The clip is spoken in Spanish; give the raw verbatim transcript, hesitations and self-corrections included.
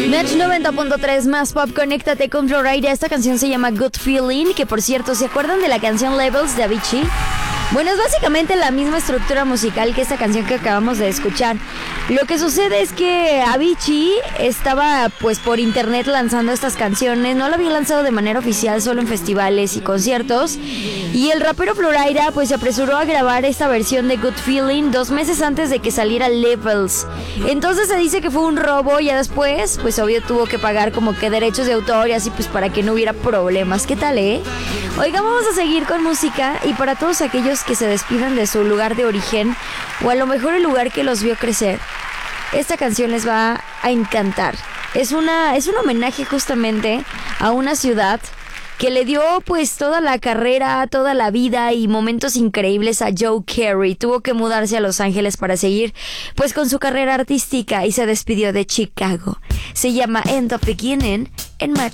Match noventa punto tres más pop, conéctate con Florida. Esta canción se llama Good Feeling, que por cierto, ¿se acuerdan de la canción Levels de Avicii? Bueno, es básicamente la misma estructura musical que esta canción que acabamos de escuchar. Lo que sucede es que Avicii estaba pues por internet lanzando estas canciones. No la había lanzado de manera oficial, solo en festivales y conciertos. Y el rapero Florida pues se apresuró a grabar esta versión de Good Feeling dos meses antes de que saliera Levels. Entonces se dice que fue un robo. Ya después pues obvio tuvo que pagar como que derechos de autor y así pues para que no hubiera problemas. ¿Qué tal, eh? Oigan, vamos a seguir con música. Y para todos aquellos que se despidan de su lugar de origen o a lo mejor el lugar que los vio crecer, esta canción les va a encantar. Es una es un homenaje justamente a una ciudad que le dio pues toda la carrera, toda la vida y momentos increíbles a Joe Carey. Tuvo que mudarse a Los Ángeles para seguir pues con su carrera artística y se despidió de Chicago. Se llama End of Beginning en Match